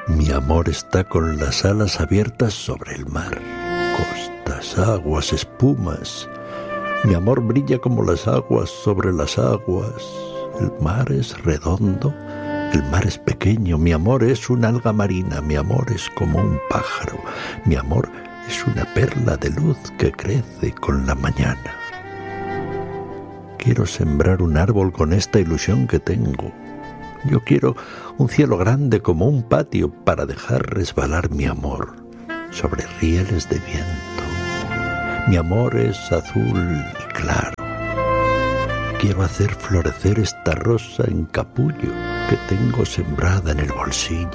Mi amor está con las alas abiertas sobre el mar, costas, aguas, espumas. Mi amor brilla como las aguas sobre las aguas. El mar es redondo, el mar es pequeño. Mi amor es una alga marina, mi amor es como un pájaro. Mi amor es una perla de luz que crece con la mañana. Quiero sembrar un árbol con esta ilusión que tengo. Yo quiero un cielo grande como un patio para dejar resbalar mi amor sobre rieles de viento. Mi amor es azul y claro. Quiero hacer florecer esta rosa en capullo que tengo sembrada en el bolsillo.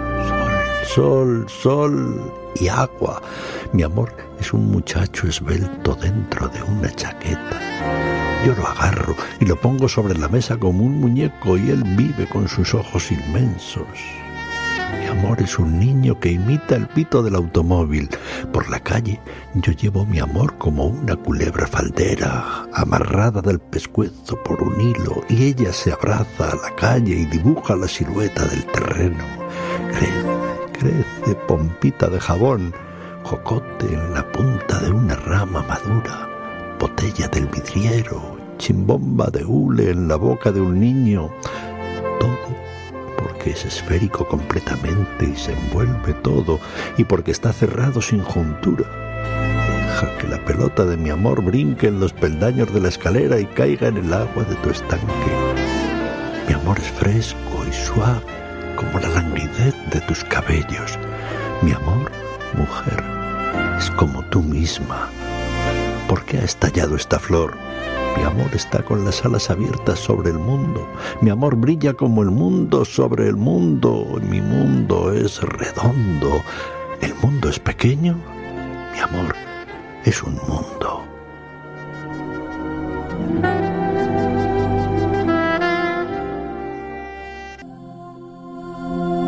Sol, sol, sol y agua. Mi amor es un muchacho esbelto dentro de una chaqueta. Yo lo agarro y lo pongo sobre la mesa como un muñeco y él vive con sus ojos inmensos. Mi amor es un niño que imita el pito del automóvil. Por la calle yo llevo mi amor como una culebra faldera, amarrada del pescuezo por un hilo, y ella se abraza a la calle y dibuja la silueta del terreno. Crece, crece, pompita de jabón, jocote en la punta de una rama madura, botella del vidriero, chimbomba de hule en la boca de un niño. Todo porque es esférico completamente y se envuelve todo, y porque está cerrado sin juntura. Deja que la pelota de mi amor brinque en los peldaños de la escalera y caiga en el agua de tu estanque. Mi amor es fresco y suave como la languidez de tus cabellos. Mi amor, mujer, es como tú misma. ¿Por qué ha estallado esta flor? Mi amor está con las alas abiertas sobre el mundo. Mi amor brilla como el mundo sobre el mundo. Mi mundo es redondo. ¿El mundo es pequeño? Mi amor es un mundo.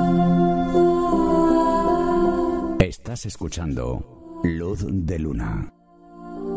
Estás escuchando Luz de Luna.